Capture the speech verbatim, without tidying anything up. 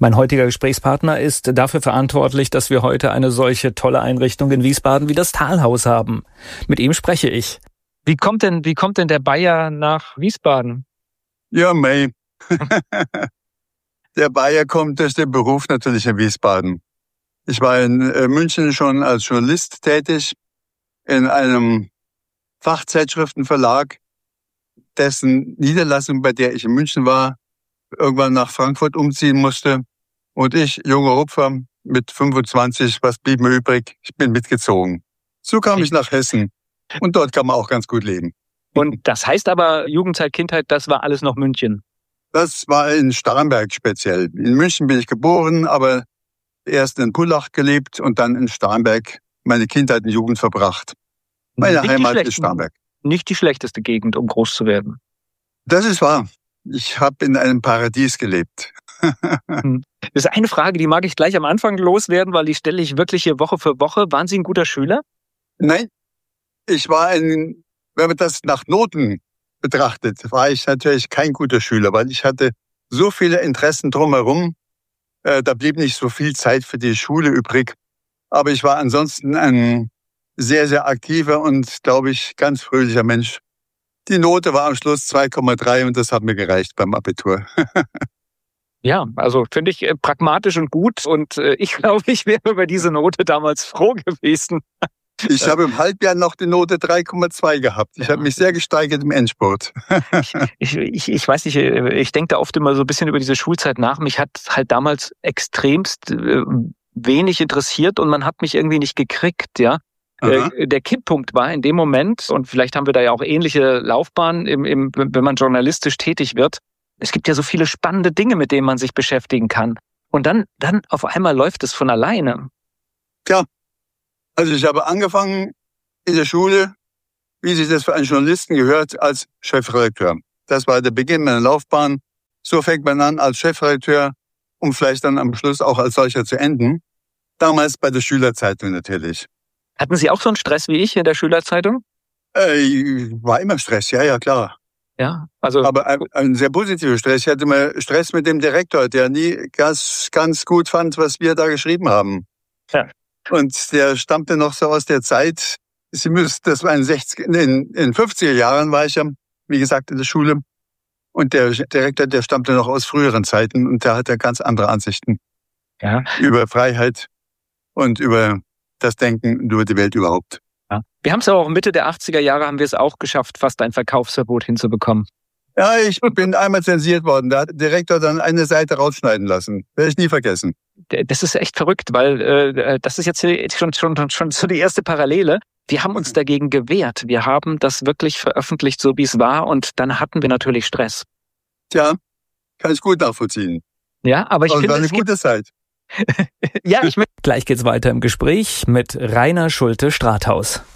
Mein heutiger Gesprächspartner ist dafür verantwortlich, dass wir heute eine solche tolle Einrichtung in Wiesbaden wie das Talhaus haben. Mit ihm spreche ich. Wie kommt denn, wie kommt denn der Bayer nach Wiesbaden? Ja, mei. Der Bayer kommt durch den Beruf natürlich in Wiesbaden. Ich war in München schon als Journalist tätig, in einem Fachzeitschriftenverlag, dessen Niederlassung, bei der ich in München war, irgendwann nach Frankfurt umziehen musste. Und ich, junger Hupfer, mit fünfundzwanzig, was blieb mir übrig? Ich bin mitgezogen. So kam ich nach Hessen. Und dort kann man auch ganz gut leben. Und das heißt aber, Jugendzeit, Kindheit, das war alles noch München? Das war in Starnberg speziell. In München bin ich geboren, aber erst in Pullach gelebt und dann in Starnberg meine Kindheit und Jugend verbracht. Meine Nicht Heimat ist Starnberg. Nicht die schlechteste Gegend, um groß zu werden. Das ist wahr. Ich habe in einem Paradies gelebt. Das ist eine Frage, die mag ich gleich am Anfang loswerden, weil die stelle ich wirklich hier Woche für Woche. Waren Sie ein guter Schüler? Nein, ich war ein, wenn man das nach Noten betrachtet, war ich natürlich kein guter Schüler, weil ich hatte so viele Interessen drumherum. Äh, da blieb nicht so viel Zeit für die Schule übrig. Aber ich war ansonsten ein sehr, sehr aktiver und, glaube ich, ganz fröhlicher Mensch. Die Note war am Schluss zwei Komma drei und das hat mir gereicht beim Abitur. Ja, also finde ich äh, pragmatisch und gut und äh, ich glaube, ich wäre über diese Note damals froh gewesen. Ich habe im Halbjahr noch die Note drei Komma zwei gehabt. Ich ja. habe mich sehr gesteigert im Endspurt. ich, ich, ich weiß nicht, ich denke da oft immer so ein bisschen über diese Schulzeit nach. Mich hat halt damals extremst äh, wenig interessiert und man hat mich irgendwie nicht gekriegt, ja. Äh, der Kipppunkt war in dem Moment, und vielleicht haben wir da ja auch ähnliche Laufbahnen, im, im, wenn man journalistisch tätig wird. Es gibt ja so viele spannende Dinge, mit denen man sich beschäftigen kann. Und dann, dann auf einmal läuft es von alleine. Tja. Also ich habe angefangen in der Schule, wie sich das für einen Journalisten gehört, als Chefredakteur. Das war der Beginn meiner Laufbahn. So fängt man an als Chefredakteur, um vielleicht dann am Schluss auch als solcher zu enden. Damals bei der Schülerzeitung natürlich. Hatten Sie auch so einen Stress wie ich in der Schülerzeitung? Äh, war immer Stress, ja, ja, klar. Ja, also. Aber ein, ein sehr positiver Stress. Ich hatte mal Stress mit dem Direktor, der nie ganz, ganz gut fand, was wir da geschrieben haben. Ja. Und der stammte noch so aus der Zeit, Sie müssen, das war in sechziger, in, in fünfziger Jahren war ich ja, wie gesagt, in der Schule. Und der Direktor, der stammte noch aus früheren Zeiten und der hatte ganz andere Ansichten. Ja. Über Freiheit und über das Denken und über die Welt überhaupt. Ja. Wir haben es aber auch Mitte der achtziger Jahre haben wir es auch geschafft, fast ein Verkaufsverbot hinzubekommen. Ja, ich bin einmal zensiert worden. Da hat der Direktor dann eine Seite rausschneiden lassen. Werde ich nie vergessen. Das ist echt verrückt, weil äh, das ist jetzt schon, schon, schon so die erste Parallele. Wir haben uns dagegen gewehrt. Wir haben das wirklich veröffentlicht, so wie es war. Und dann hatten wir natürlich Stress. Tja, kann ich gut nachvollziehen. Ja, aber ich aber finde, es war eine gute Zeit. Ja, ich Gleich geht's weiter im Gespräch mit Rainer Schulte-Strathaus.